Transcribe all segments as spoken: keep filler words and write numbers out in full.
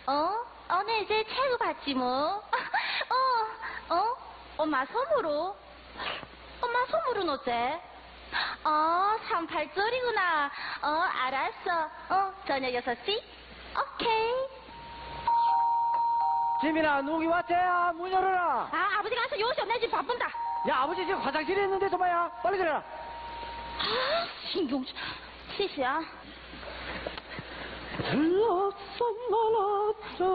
어? 어, 네, 이제 최고 봤지, 뭐. 어, 어? 엄마 선물로? 엄마 선물은 어째? 어, 삼팔절이구나. 어, 알았어. 어, 저녁 여섯 시? 오케이. 지민아, 누기 왔지야? 문 열어라. 아, 아버지 가서 요시 없네. 지금 바쁜다. 야, 아버지 지금 화장실에 있는데 좀봐야. 빨리 그래라. 아, 신경, 시시야. 들었어, 몰랐어.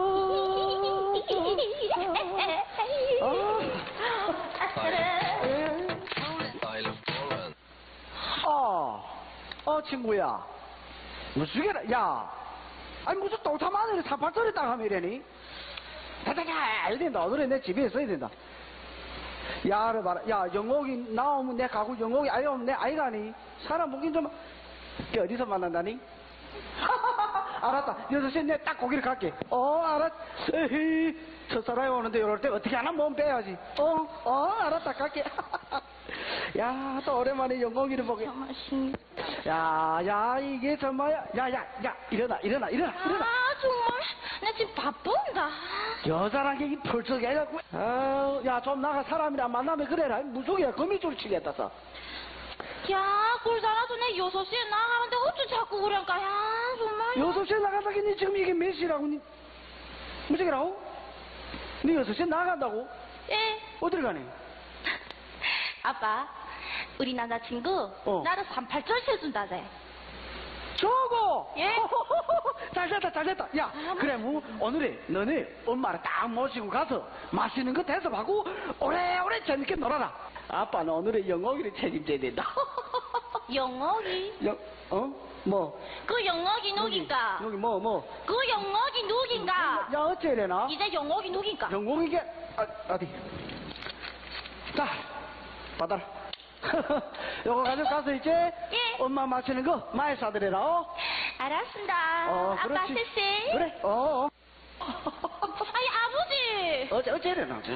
어, 어, 친구야. 무슨 게라, 야. 아니, 무슨 똥탐 안에 삼팔절이 딱 하면 이래니? 다다다, 이래 된다. 오늘은 내 집에 있어야 된다. 야, 알아봐라. 야, 영옥이 나오면 내 가고 영옥이 아이 오면 내 아이가 아니? 사람 보긴 좀, 어디서 만난다니? 알았다. 여섯 시에 내 딱 거기를 갈게. 어, 알았. 에이, 첫사람이 오는데 이럴 때 어떻게 하나 몸 빼야지. 어, 어, 알았다. 갈게. 야, 또 오랜만에 영광이를 보게. 정말 신. 야, 야, 이게 정말, 야, 야, 야, 일어나, 일어나, 일어나, 일어나. 아, 정말. 나 지금 바쁜다. 여자랑 얘기 펄쩍 해갖고. 아, 야, 좀 나가 사람이랑 만나면 그래라. 무속이야. 거미줄 치겠다, 서. 야, 꿀살아도 내 여섯 시에 나가는데 어쩌 자꾸 그럴까, 야, 정말. 여섯 시에 나간다니, 니 지금 이게 몇 시라고, 니. 무식이라고? 니 여섯 시에 나간다고? 예. 어딜 가니? 아빠, 우리 남자친구, 어. 나를 삼팔절 세준다제. 저거! 예? 잘 됐다, 잘 됐다. 야, 아, 그래, 뭐, 오늘에 너네 엄마를 딱 모시고 가서 맛있는 거 대접하고 오래오래 재밌게 놀아라. 아빠는 오늘의 영옥이를 책임져야 된다. 영옥이? 영, 어? 뭐? 그 영옥이 누긴가? 여기 뭐, 뭐? 그 영옥이 누긴가? 야, 어째래나? 이제 영옥이 누긴가? 영옥이게, 아, 어디? 자, 받아라. 요거 가져가서 이제 예. 엄마 마시는 거 많이 사드려라. 어? 알았습니다. 어, 아빠 그렇지. 쎄쎄. 그래, 어. 어. 아니, 아버지. 어째, 어째래나? 어.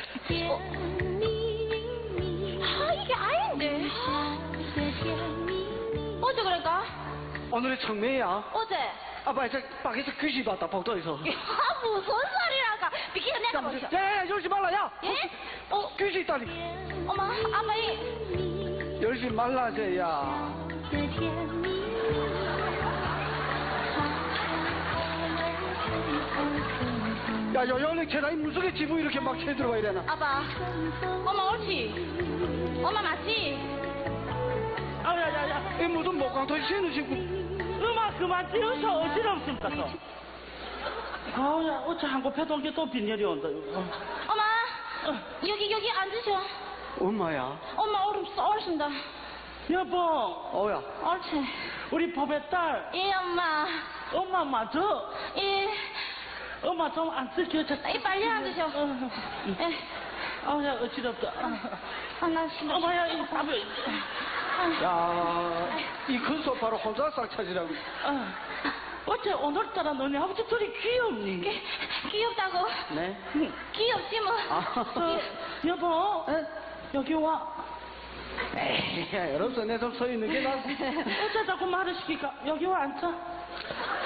아, 이게 아닌데. 어제 그럴까? 오늘의 청매야. 어제. 아빠, 저, 밖에서 귀신 봤다, 복도에서. 야, 무슨 소리라까? 비키가 내가 보셔. 야, 야, 열지 말라, 야! 예? 어, 귀신 있다니. 엄마, 아빠, 이. 열지 말라, 쟤, 야. 야, 요연히 계단이 무속에 집을 이렇게 막 쳐들어와 이래나. 아빠, 엄마 옳지? 엄마 맞지? 아, 야, 야, 야, 이 무슨 목광토 신을 신고. 음악 그만 띄우셔. 어지럽습니까, 또? 아우, 야, 어째 한국 패던 게 또 빈혈이 온다, 이거. 엄마, 여기, 여기 앉으셔. 엄마야. 엄마 얼음 썰신다. 여보, 어야. 옳지. 우리 법의 딸, 예, 엄마. 엄마 맞아? 예. 엄마 좀 안 들켜져. 예, 빨리 앉으셔. 어. 예. 아우, 야, 어지럽다. 아, 나 신경. 엄마야, 이 밥을. 야, 이 큰 소파로 혼자 싹 찾으라고. 아, 어째 오늘따라 너네 아버지 둘이 귀엽니? 귀, 귀엽다고. 네? 귀엽지 뭐. 아. 저, 여보, 에? 여기 와. 에이, 여러분, 내 좀 서 있는 게 낫. 어째 자꾸 말을 시킬까? 여기 와 앉자.